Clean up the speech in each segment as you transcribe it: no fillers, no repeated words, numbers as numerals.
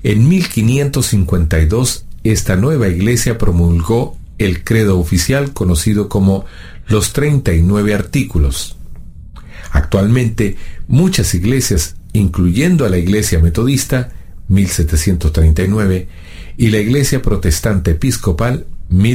En 1552, esta nueva iglesia promulgó el credo oficial conocido como los 39 artículos. Actualmente, muchas iglesias, incluyendo a la Iglesia Metodista, 1739, y la Iglesia Protestante Episcopal,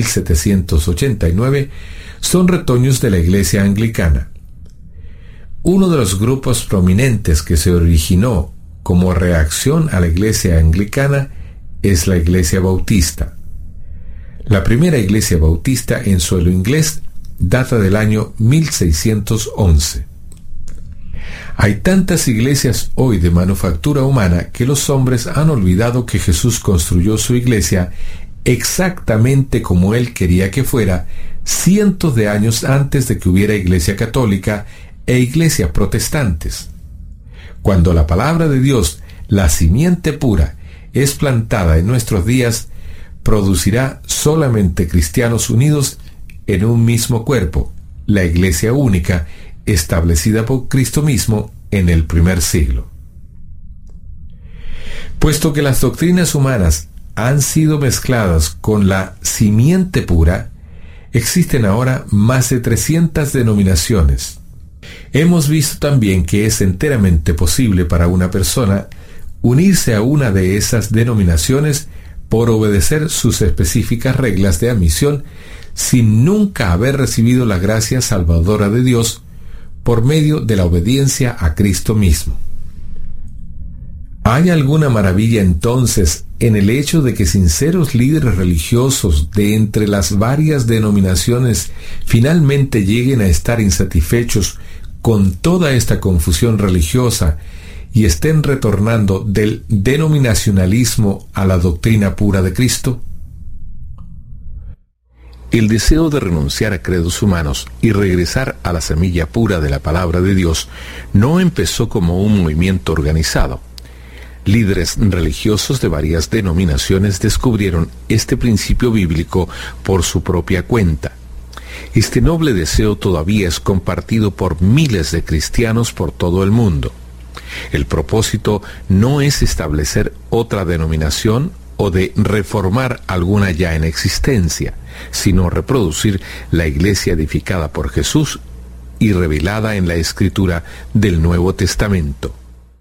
1789, son retoños de la Iglesia Anglicana. Uno de los grupos prominentes que se originó como reacción a la Iglesia Anglicana es la Iglesia Bautista. La primera Iglesia Bautista en suelo inglés data del año 1611. Hay tantas iglesias hoy de manufactura humana que los hombres han olvidado que Jesús construyó su iglesia exactamente como Él quería que fuera, cientos de años antes de que hubiera iglesia católica e iglesias protestantes. Cuando la palabra de Dios, la simiente pura, es plantada en nuestros días, producirá solamente cristianos unidos en un mismo cuerpo, la iglesia única, establecida por Cristo mismo en el primer siglo. Puesto que las doctrinas humanas han sido mezcladas con la simiente pura, existen ahora más de 300 denominaciones. Hemos visto también que es enteramente posible para una persona unirse a una de esas denominaciones por obedecer sus específicas reglas de admisión sin nunca haber recibido la gracia salvadora de Dios por medio de la obediencia a Cristo mismo. ¿Hay alguna maravilla entonces en el hecho de que sinceros líderes religiosos de entre las varias denominaciones finalmente lleguen a estar insatisfechos con toda esta confusión religiosa y estén retornando del denominacionalismo a la doctrina pura de Cristo? El deseo de renunciar a credos humanos y regresar a la semilla pura de la palabra de Dios no empezó como un movimiento organizado. Líderes religiosos de varias denominaciones descubrieron este principio bíblico por su propia cuenta. Este noble deseo todavía es compartido por miles de cristianos por todo el mundo. El propósito no es establecer otra denominación o de reformar alguna ya en existencia, sino reproducir la iglesia edificada por Jesús y revelada en la Escritura del Nuevo Testamento.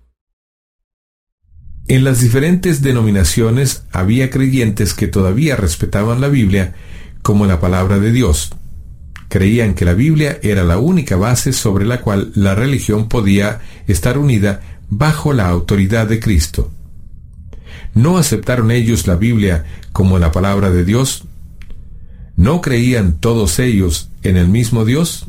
En las diferentes denominaciones había creyentes que todavía respetaban la Biblia como la palabra de Dios. Creían que la Biblia era la única base sobre la cual la religión podía estar unida bajo la autoridad de Cristo. ¿No aceptaron ellos la Biblia como la palabra de Dios? ¿No creían todos ellos en el mismo Dios?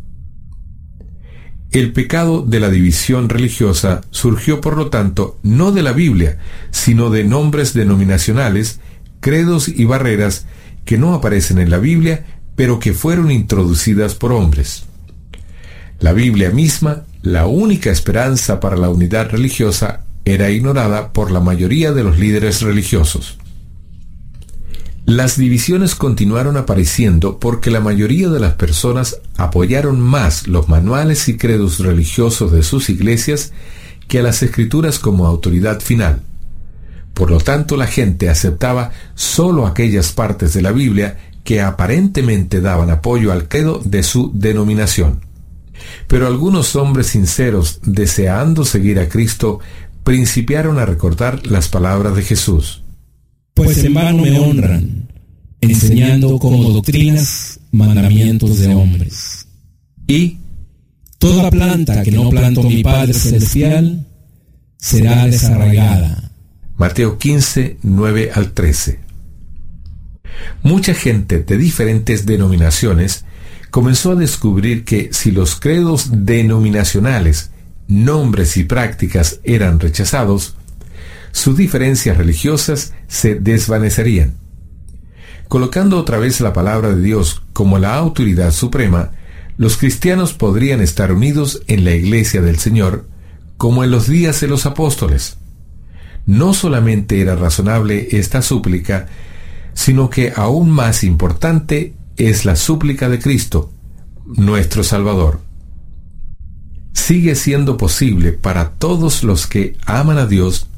El pecado de la división religiosa surgió, por lo tanto, no de la Biblia, sino de nombres denominacionales, credos y barreras que no aparecen en la Biblia, pero que fueron introducidas por hombres. La Biblia misma, la única esperanza para la unidad religiosa, era ignorada por la mayoría de los líderes religiosos. Las divisiones continuaron apareciendo porque la mayoría de las personas apoyaron más los manuales y credos religiosos de sus iglesias que a las Escrituras como autoridad final. Por lo tanto, la gente aceptaba solo aquellas partes de la Biblia que aparentemente daban apoyo al credo de su denominación. Pero algunos hombres sinceros, deseando seguir a Cristo, principiaron a recordar las palabras de Jesús. Pues en vano me honran, enseñando como doctrinas mandamientos de hombres. Y toda planta que no plantó mi Padre Celestial será desarraigada. Mateo 15, 9 al 13. Mucha gente de diferentes denominaciones comenzó a descubrir que si los credos denominacionales, nombres y prácticas eran rechazados, sus diferencias religiosas se desvanecerían. Colocando otra vez la palabra de Dios como la autoridad suprema, los cristianos podrían estar unidos en la iglesia del Señor, como en los días de los apóstoles. No solamente era razonable esta súplica, sino que aún más importante es la súplica de Cristo, nuestro Salvador. Sigue siendo posible para todos los que aman a Dios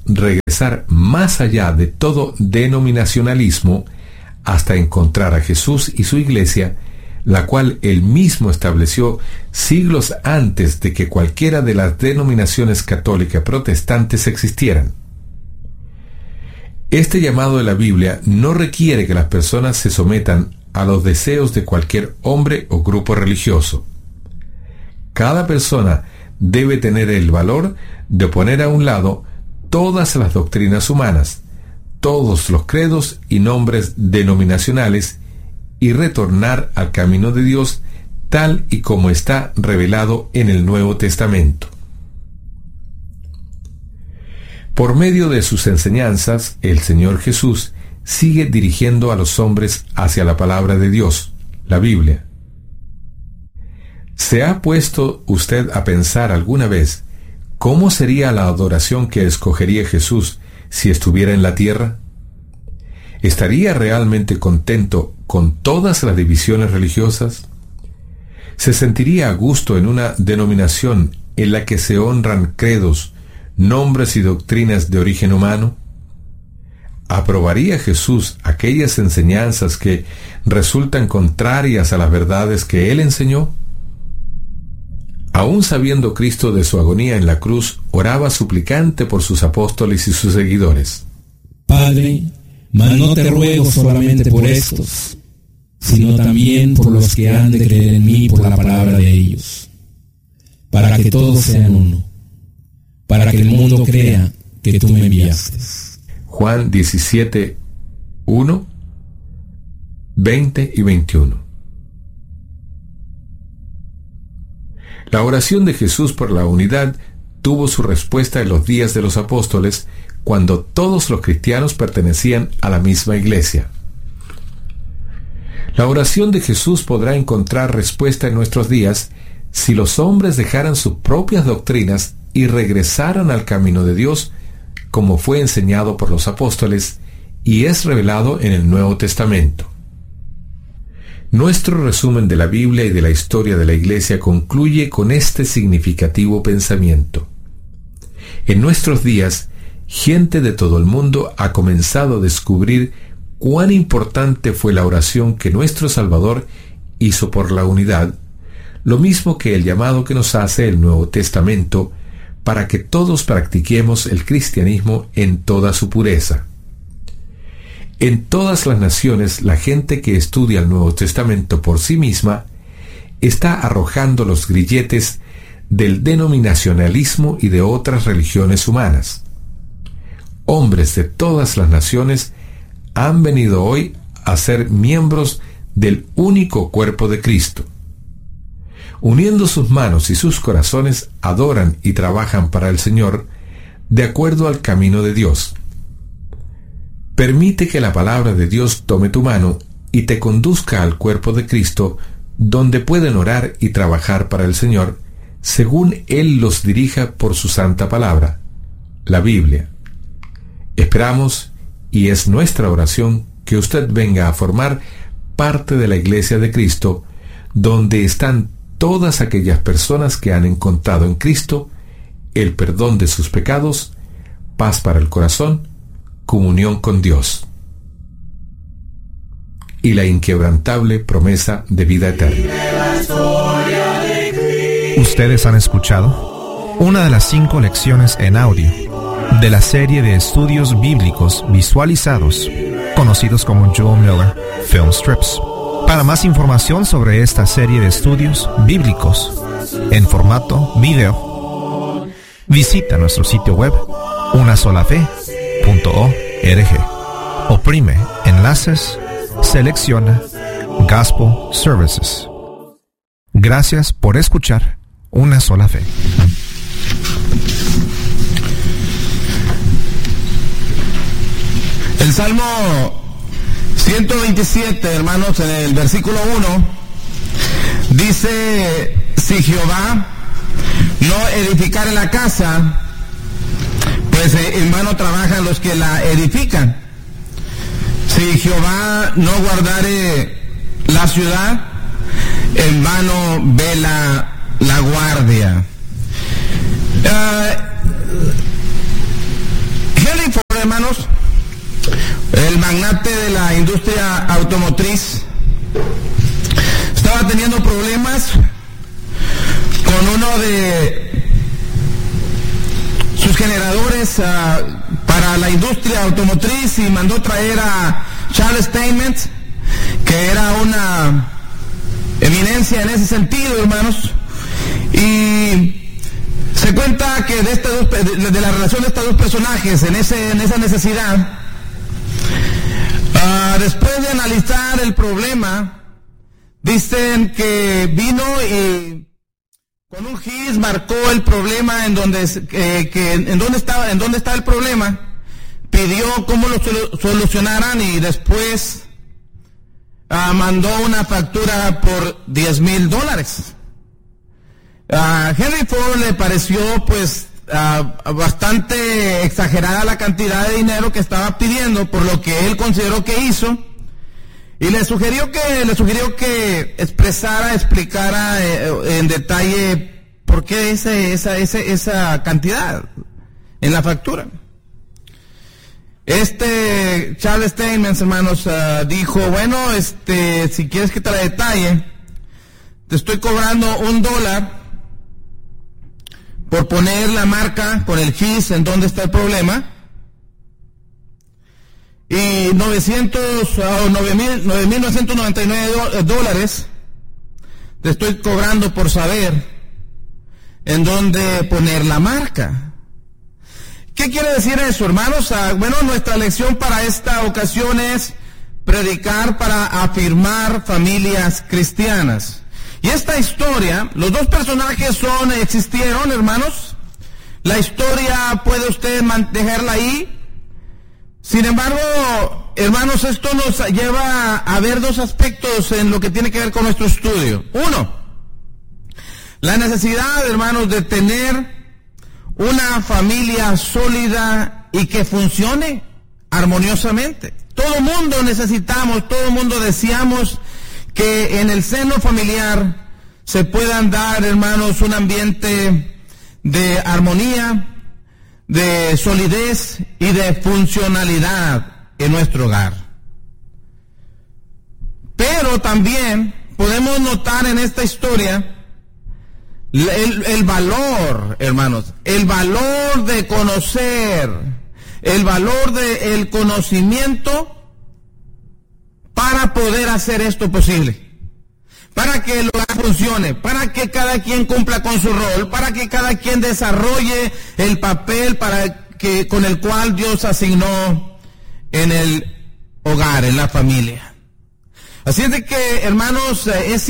regresar más allá de todo denominacionalismo hasta encontrar a Jesús y su iglesia, la cual él mismo estableció siglos antes de que cualquiera de las denominaciones católicas protestantes existieran. Este llamado de la Biblia no requiere que las personas se sometan a los deseos de cualquier hombre o grupo religioso. Cada persona debe tener el valor de poner a un lado todas las doctrinas humanas, todos los credos y nombres denominacionales, y retornar al camino de Dios tal y como está revelado en el Nuevo Testamento. Por medio de sus enseñanzas, el Señor Jesús sigue dirigiendo a los hombres hacia la palabra de Dios, la Biblia. ¿Se ha puesto usted a pensar alguna vez cómo sería la adoración que escogería Jesús si estuviera en la tierra? ¿Estaría realmente contento con todas las divisiones religiosas? ¿Se sentiría a gusto en una denominación en la que se honran credos, nombres y doctrinas de origen humano? ¿Aprobaría Jesús aquellas enseñanzas que resultan contrarias a las verdades que Él enseñó? Aún sabiendo Cristo de su agonía en la cruz, oraba suplicante por sus apóstoles y sus seguidores. Padre, mas no te ruego solamente por estos, sino también por los que han de creer en mí por la palabra de ellos, para que todos sean uno, para que el mundo crea que tú me enviaste. Juan 17, 1, 20 y 21. La oración de Jesús por la unidad tuvo su respuesta en los días de los apóstoles, cuando todos los cristianos pertenecían a la misma iglesia. La oración de Jesús podrá encontrar respuesta en nuestros días si los hombres dejaran sus propias doctrinas y regresaran al camino de Dios, como fue enseñado por los apóstoles y es revelado en el Nuevo Testamento. Nuestro resumen de la Biblia y de la historia de la Iglesia concluye con este significativo pensamiento. En nuestros días, gente de todo el mundo ha comenzado a descubrir cuán importante fue la oración que nuestro Salvador hizo por la unidad, lo mismo que el llamado que nos hace el Nuevo Testamento para que todos practiquemos el cristianismo en toda su pureza. En todas las naciones, la gente que estudia el Nuevo Testamento por sí misma está arrojando los grilletes del denominacionalismo y de otras religiones humanas. Hombres de todas las naciones han venido hoy a ser miembros del único cuerpo de Cristo. Uniendo sus manos y sus corazones, adoran y trabajan para el Señor de acuerdo al camino de Dios. Permite que la palabra de Dios tome tu mano y te conduzca al cuerpo de Cristo, donde pueden orar y trabajar para el Señor, según Él los dirija por su santa palabra, la Biblia. Esperamos, y es nuestra oración, que usted venga a formar parte de la Iglesia de Cristo, donde están todas aquellas personas que han encontrado en Cristo el perdón de sus pecados, paz para el corazón, comunión con Dios y la inquebrantable promesa de vida eterna. Ustedes han escuchado una de las 5 lecciones en audio de la serie de estudios bíblicos visualizados, conocidos como Joel Miller Film Strips. Para más información sobre esta serie de estudios bíblicos en formato video, visita nuestro sitio web unasolafe.org. Oprime enlaces, selecciona Gospel Services. Gracias por escuchar Una Sola Fe. El Salmo 127, hermanos, en el versículo 1, dice: si Jehová no edificare la casa, pues en vano trabajan los que la edifican. Si Jehová no guardare la ciudad, en vano vela la guardia. hermanos, el magnate de la industria automotriz estaba teniendo problemas con uno de sus generadores para la industria automotriz y mandó traer a Charles Steinmetz, que era una eminencia en ese sentido, hermanos, y se cuenta que de la relación de estos dos personajes en esa necesidad, después de analizar el problema, dicen que vino y con un gis marcó el problema en donde estaba el problema, pidió cómo lo solucionaran y después mandó una factura por $10,000. A Henry Ford le pareció pues bastante exagerada la cantidad de dinero que estaba pidiendo por lo que él consideró que hizo, y le sugirió que explicara en detalle por qué esa cantidad en la factura. Charles Steinmetz, hermanos, dijo, bueno, si quieres que te la detalle, te estoy cobrando $1 por poner la marca con el GIS en donde está el problema, y $9,999 te estoy cobrando por saber en dónde poner la marca. ¿Qué quiere decir eso, hermanos? Bueno, nuestra lección para esta ocasión es predicar para afirmar familias cristianas. Y esta historia, los dos personajes existieron, hermanos. La historia puede usted dejarla ahí. Sin embargo, hermanos, esto nos lleva a ver dos aspectos en lo que tiene que ver con nuestro estudio. Uno, la necesidad, hermanos, de tener una familia sólida y que funcione armoniosamente. Todo mundo necesitamos, todo mundo deseamos que en el seno familiar se puedan dar, hermanos, un ambiente de armonía, de solidez y de funcionalidad en nuestro hogar. Pero también podemos notar en esta historia el valor, hermanos, el valor de conocer, el valor del conocimiento para poder hacer esto posible, para que el hogar funcione, para que cada quien cumpla con su rol, para que cada quien desarrolle el papel con el cual Dios asignó en el hogar, en la familia. Así es de que, hermanos, es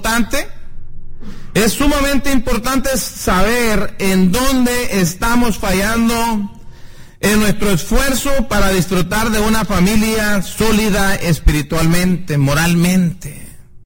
sumamente importante saber en dónde estamos fallando en nuestro esfuerzo para disfrutar de una familia sólida espiritualmente, moralmente.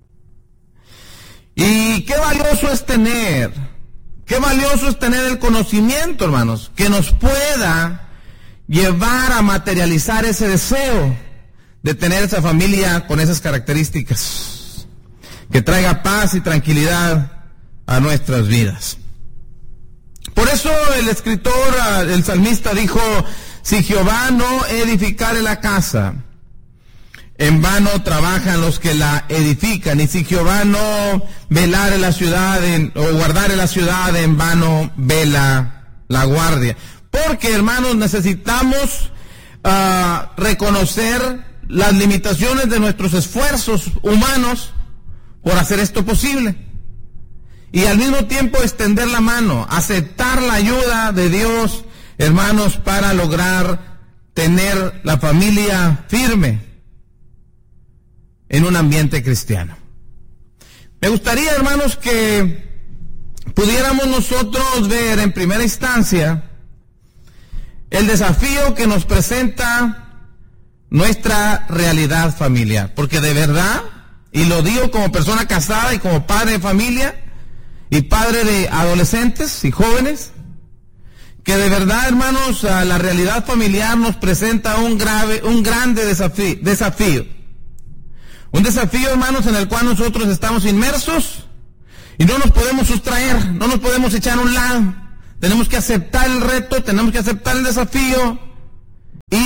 Y qué valioso es tener el conocimiento, hermanos, que nos pueda llevar a materializar ese deseo de tener esa familia con esas características, que traiga paz y tranquilidad a nuestras vidas. Por eso el escritor, el salmista dijo, si Jehová no edificare la casa, en vano trabajan los que la edifican, y si Jehová no velare la ciudad o guardare la ciudad, en vano vela la guardia. Porque, hermanos, necesitamos reconocer las limitaciones de nuestros esfuerzos humanos por hacer esto posible. Y al mismo tiempo extender la mano, aceptar la ayuda de Dios, hermanos, para lograr tener la familia firme en un ambiente cristiano. Me gustaría, hermanos, que pudiéramos nosotros ver en primera instancia el desafío que nos presenta nuestra realidad familiar. Porque de verdad, y lo digo como persona casada y como padre de familia, y padre de adolescentes y jóvenes, que de verdad, hermanos, la realidad familiar nos presenta un grande desafío. Un desafío, hermanos, en el cual nosotros estamos inmersos y no nos podemos sustraer, no nos podemos echar a un lado. Tenemos que aceptar el reto, tenemos que aceptar el desafío y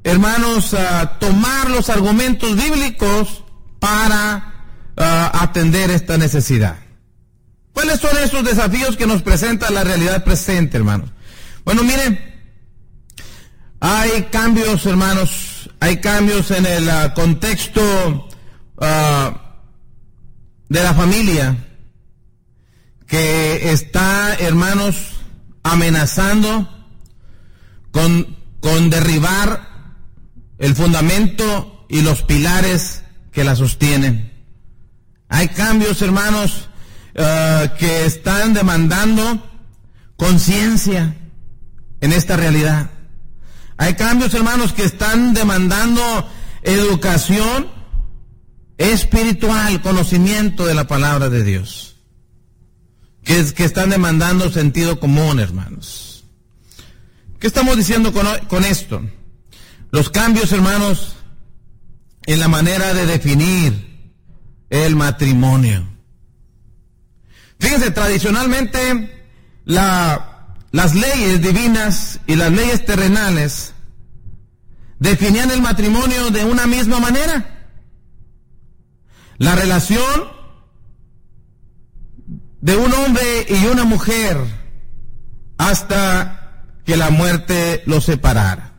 hermanos, tomar los argumentos bíblicos para atender esta necesidad. ¿Cuáles son esos desafíos que nos presenta la realidad presente, hermanos? Bueno, miren, hay cambios, hermanos, hay cambios en el contexto de la familia que está, hermanos, amenazando con derribar el fundamento y los pilares que la sostienen. Hay cambios, hermanos, que están demandando conciencia en esta realidad. Hay cambios, hermanos, que están demandando educación espiritual, conocimiento de la palabra de Dios, que están demandando sentido común, hermanos. ¿Qué estamos diciendo con esto? Los cambios, hermanos, en la manera de definir el matrimonio. Fíjense, tradicionalmente las leyes divinas y las leyes terrenales definían el matrimonio de una misma manera. La relación de un hombre y una mujer hasta que la muerte los separara.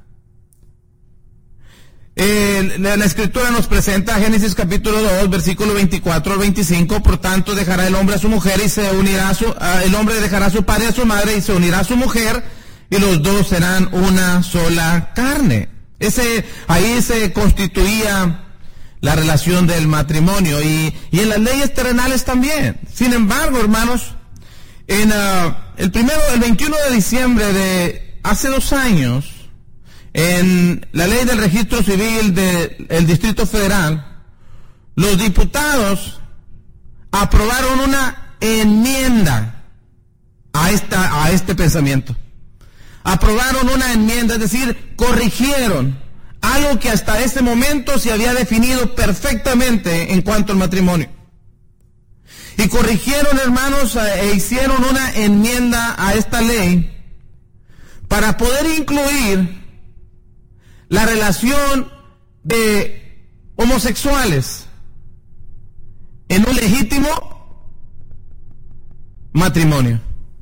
La Escritura nos presenta Génesis capítulo 2, versículo 24 al 25, por tanto dejará el hombre a su mujer y se unirá el hombre dejará a su padre y a su madre y se unirá a su mujer y los dos serán una sola carne. Ahí se constituía la relación del matrimonio y en las leyes terrenales también. Sin embargo, hermanos, en el 21 de diciembre de hace 2 años, en la ley del registro civil del Distrito Federal, los diputados aprobaron una enmienda a este pensamiento. Aprobaron una enmienda, es decir, corrigieron algo que hasta ese momento se había definido perfectamente en cuanto al matrimonio. Y corrigieron, hermanos, e hicieron una enmienda a esta ley para poder incluir la relación de homosexuales en un legítimo matrimonio.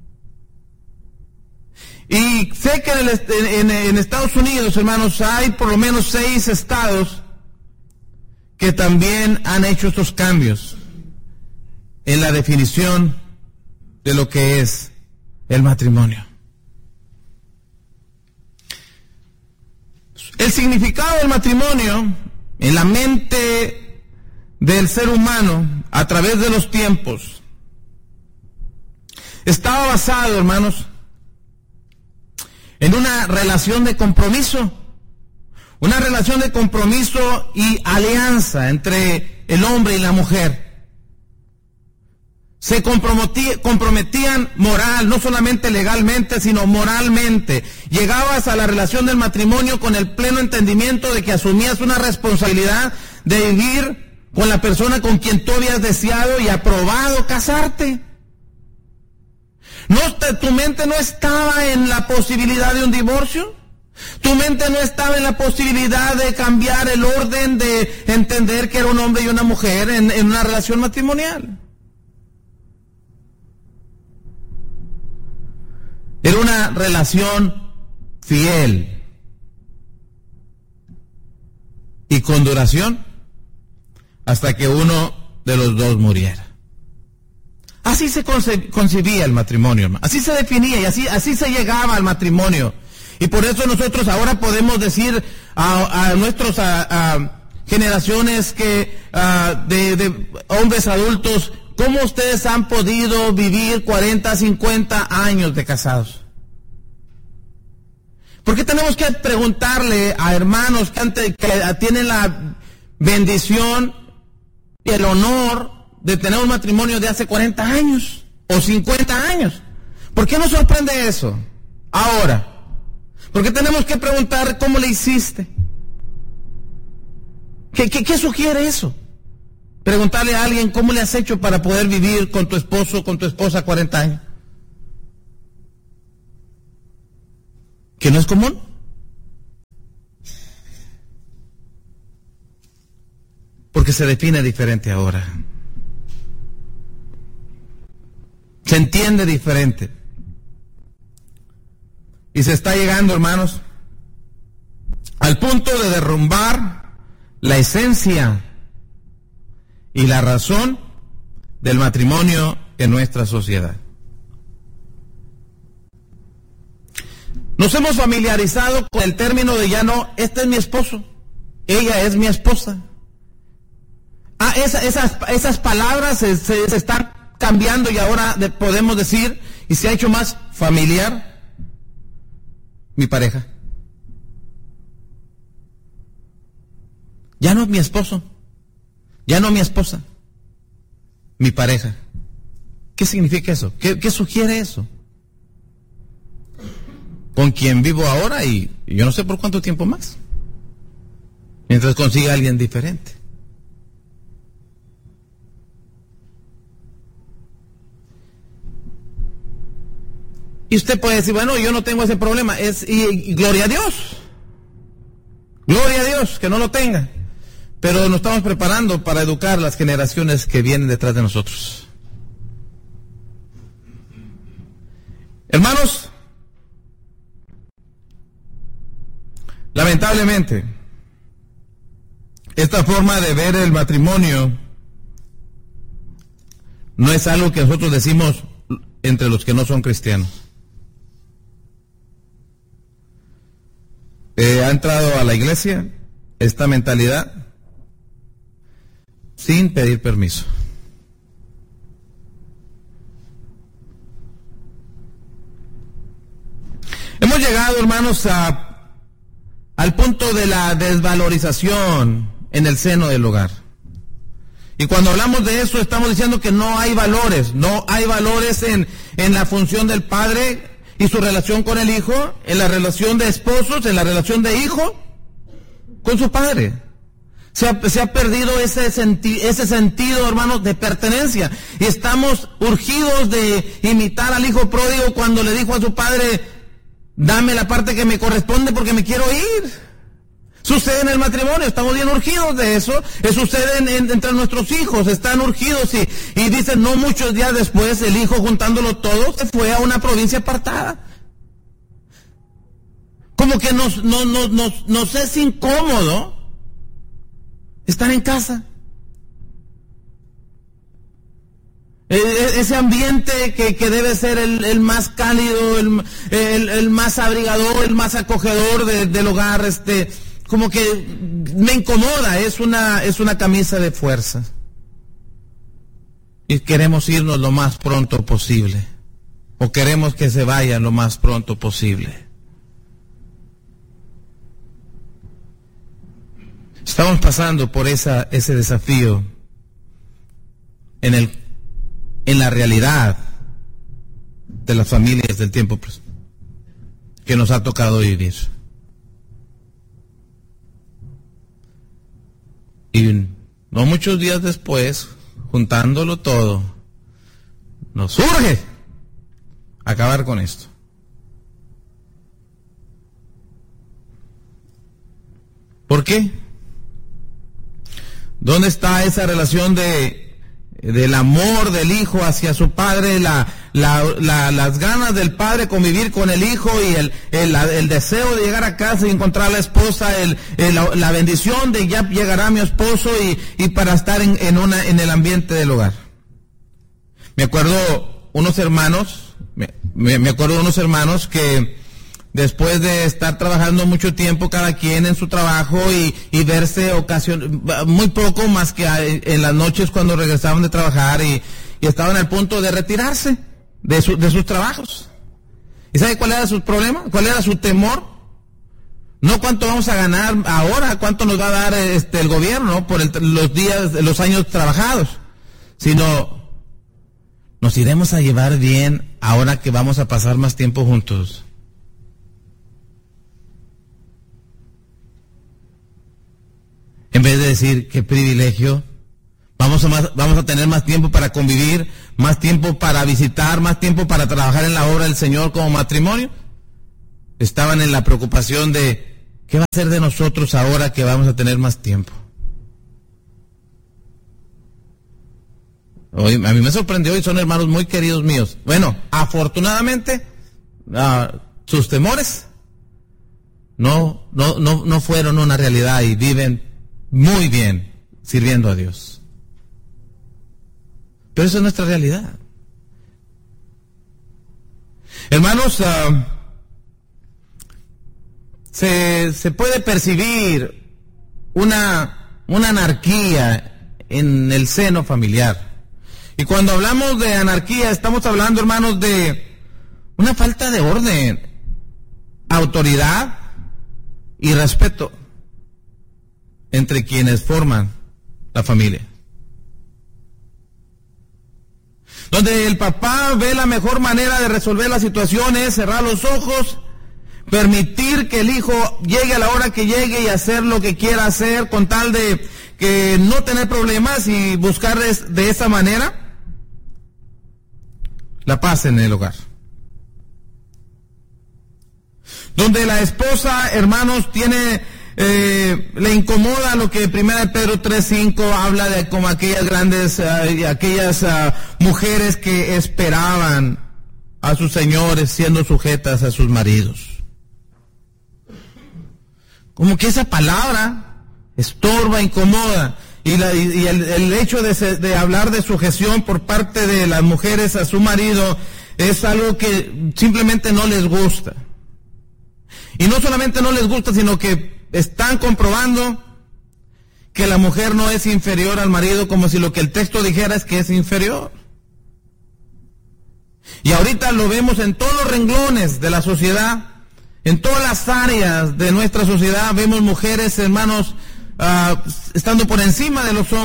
Y sé que en Estados Unidos, hermanos, hay por lo menos 6 estados que también han hecho estos cambios en la definición de lo que es el matrimonio. El significado del matrimonio en la mente del ser humano a través de los tiempos estaba basado, hermanos, en una relación de compromiso y alianza entre el hombre y la mujer. Se comprometían no solamente legalmente, sino moralmente. Llegabas a la relación del matrimonio con el pleno entendimiento de que asumías una responsabilidad de vivir con la persona con quien tú habías deseado y aprobado casarte. Tu mente no estaba en la posibilidad de un divorcio. Tu mente no estaba en la posibilidad de cambiar el orden de entender que era un hombre y una mujer en una relación matrimonial. Era una relación fiel y con duración hasta que uno de los dos muriera. Así se concebía el matrimonio, hermano. Así se definía y así se llegaba al matrimonio. Y por eso nosotros ahora podemos decir a nuestras generaciones de hombres adultos, ¿cómo ustedes han podido vivir 40, 50 años de casados? ¿Por qué tenemos que preguntarle a hermanos que tienen la bendición y el honor de tener un matrimonio de hace 40 años o 50 años? ¿Por qué nos sorprende eso ahora? ¿Por qué tenemos que preguntar cómo le hiciste? ¿Qué sugiere eso? Preguntarle a alguien cómo le has hecho para poder vivir con tu esposo o con tu esposa 40 años. ¿Que no es común? Porque se define diferente ahora. Se entiende diferente. Y se está llegando, hermanos, al punto de derrumbar la esencia y la razón del matrimonio en nuestra sociedad. Nos hemos familiarizado con el término de ya no, este es mi esposo, ella es mi esposa. Esas palabras se están cambiando y ahora podemos decir, y se ha hecho más familiar, mi pareja. Ya no es mi esposo, ya no mi esposa, mi pareja. ¿Qué significa eso? ¿Qué sugiere eso? Con quien vivo ahora y yo no sé por cuánto tiempo más, mientras consiga a alguien diferente. Y usted puede decir, bueno, yo no tengo ese problema, y gloria a Dios. Gloria a Dios que no lo tenga. Pero nos estamos preparando para educar las generaciones que vienen detrás de nosotros. Hermanos, lamentablemente, esta forma de ver el matrimonio no es algo que nosotros decimos entre los que no son cristianos. Ha entrado a la iglesia esta mentalidad sin pedir permiso. Hemos llegado, hermanos, al punto de la desvalorización en el seno del hogar. Y cuando hablamos de eso estamos diciendo que no hay valores en la función del padre y su relación con el hijo, en la relación de esposos, en la relación de hijo con su padre. Se ha perdido ese sentido, hermanos, de pertenencia. Y estamos urgidos de imitar al hijo pródigo cuando le dijo a su padre, dame la parte que me corresponde porque me quiero ir. Sucede en el matrimonio, estamos bien urgidos de eso. Sucede entre nuestros hijos, están urgidos y dicen, no muchos días después, el hijo juntándolo todo se fue a una provincia apartada. Como que nos es incómodo estar en casa. Ese ambiente que debe ser el más cálido, el más abrigador, el más acogedor del hogar, como que me incomoda, es una camisa de fuerza. Y queremos irnos lo más pronto posible, o queremos que se vayan lo más pronto posible. Estamos pasando por ese desafío en la realidad de las familias del tiempo que nos ha tocado vivir. Y no muchos días después, juntándolo todo, nos urge acabar con esto. ¿Por qué? ¿Dónde está esa relación del amor del hijo hacia su padre, las ganas del padre convivir con el hijo y el deseo de llegar a casa y encontrar a la esposa, la bendición de ya llegará mi esposo y para estar en el ambiente del hogar? Me acuerdo unos hermanos que después de estar trabajando mucho tiempo cada quien en su trabajo y verse muy poco más que en las noches cuando regresaban de trabajar y estaban al punto de retirarse de sus trabajos. ¿Y sabe cuál era su problema? ¿Cuál era su temor? No cuánto vamos a ganar ahora, cuánto nos va a dar el gobierno por los años trabajados, sino nos iremos a llevar bien ahora que vamos a pasar más tiempo juntos. En vez de decir, qué privilegio, vamos a tener más tiempo para convivir, más tiempo para visitar, más tiempo para trabajar en la obra del Señor como matrimonio. Estaban en la preocupación de, ¿qué va a ser de nosotros ahora que vamos a tener más tiempo? Hoy, a mí me sorprendió y son hermanos muy queridos míos. Bueno, afortunadamente, sus temores no fueron una realidad y viven muy bien sirviendo a Dios. Pero esa es nuestra realidad. Hermanos, se puede percibir una anarquía en el seno familiar. Y cuando hablamos de anarquía, estamos hablando, hermanos, de una falta de orden, autoridad y respeto entre quienes forman la familia. Donde el papá ve la mejor manera de resolver la situación es cerrar los ojos, permitir que el hijo llegue a la hora que llegue y hacer lo que quiera hacer con tal de que no tener problemas y buscar de esa manera la paz en el hogar. Donde la esposa, hermanos, le incomoda lo que 1 Pedro 3:5 habla de como aquellas grandes, aquellas mujeres que esperaban a sus señores siendo sujetas a sus maridos. Como que esa palabra estorba, incomoda. Y el hecho de hablar de sujeción por parte de las mujeres a su marido es algo que simplemente no les gusta. Y no solamente no les gusta, sino que están comprobando que la mujer no es inferior al marido, como si lo que el texto dijera es que es inferior. Y ahorita lo vemos en todos los renglones de la sociedad, en todas las áreas de nuestra sociedad, vemos mujeres, hermanos, estando por encima de los hombres.